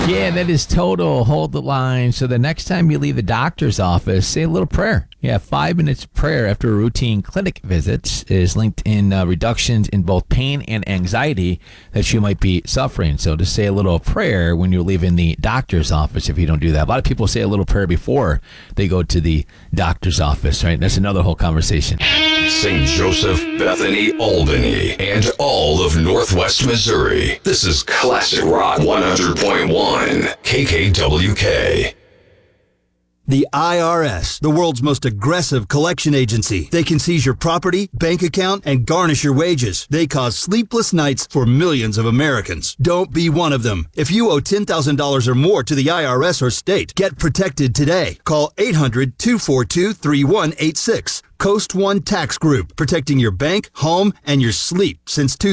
Yeah, that is total. Hold the line. So the next time you leave the doctor's office, say a little prayer. Yeah, 5 minutes prayer after a routine clinic visit is linked in reductions in both pain and anxiety that you might be suffering. So to say a little prayer when you're leaving the doctor's office, if you don't do that. A lot of people say a little prayer before they go to the doctor's office, right? That's another whole conversation. St. Joseph, Bethany, Albany, and all of Northwest Missouri. This is Classic Rock 100.1 KKWK. The IRS, the world's most aggressive collection agency. They can seize your property, bank account, and garnish your wages. They cause sleepless nights for millions of Americans. Don't be one of them. If you owe $10,000 or more to the IRS or state, get protected today. Call 800-242-3186. Coast One Tax Group, protecting your bank, home, and your sleep since